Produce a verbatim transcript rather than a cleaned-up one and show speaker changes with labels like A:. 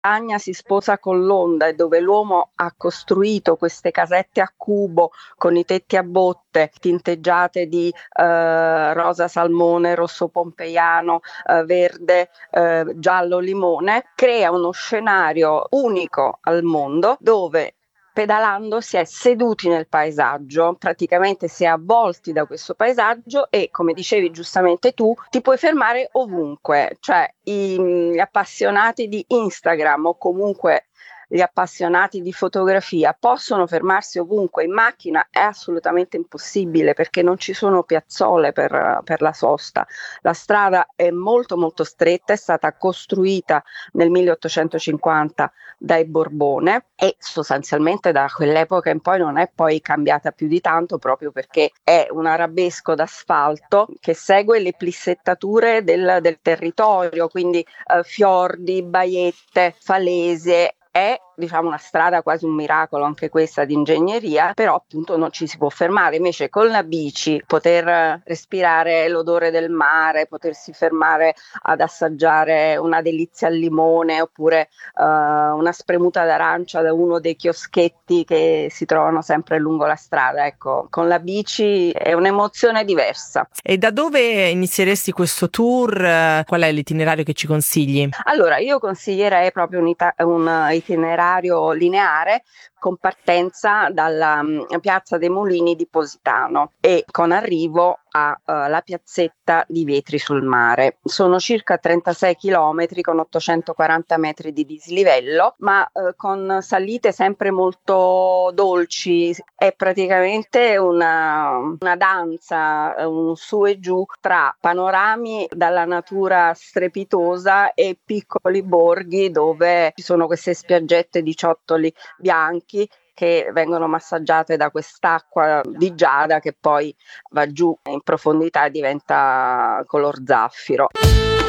A: montagna si sposa con l'onda e dove l'uomo ha costruito queste casette a cubo con i tetti a botte tinteggiate di eh, rosa salmone, rosso pompeiano, eh, verde, eh, giallo limone, crea uno scenario unico al mondo dove pedalando si è seduti nel paesaggio, praticamente si è avvolti da questo paesaggio e, come dicevi giustamente tu, ti puoi fermare ovunque, cioè i, gli appassionati di Instagram o comunque gli appassionati di fotografia possono fermarsi ovunque, in macchina è assolutamente impossibile perché non ci sono piazzole per, per la sosta. La strada è molto molto stretta, è stata costruita nel milleottocentocinquanta dai Borbone e sostanzialmente da quell'epoca in poi non è poi cambiata più di tanto proprio perché è un arabesco d'asfalto che segue le plissettature del, del territorio, quindi eh, fiordi, baiette, falese. È diciamo una strada quasi un miracolo anche questa di ingegneria, però appunto non ci si può fermare. Invece con la bici poter respirare l'odore del mare, potersi fermare ad assaggiare una delizia al limone oppure uh, una spremuta d'arancia da uno dei chioschetti che si trovano sempre lungo la strada. Ecco, con la bici è un'emozione diversa.
B: E da dove inizieresti questo tour? Qual è l'itinerario che ci consigli?
A: Allora, io consiglierei proprio un, ita- un itinerario lineare con partenza dalla um, Piazza dei Mulini di Positano e con arrivo alla uh, piazzetta di Vietri sul Mare. Sono circa trentasei chilometri con ottocentoquaranta metri di dislivello, ma uh, con salite sempre molto dolci. È praticamente una, una danza, un su e giù tra panorami dalla natura strepitosa e piccoli borghi dove ci sono queste spiaggette di ciottoli bianchi che vengono massaggiate da quest'acqua di giada che poi va giù in profondità e diventa color zaffiro.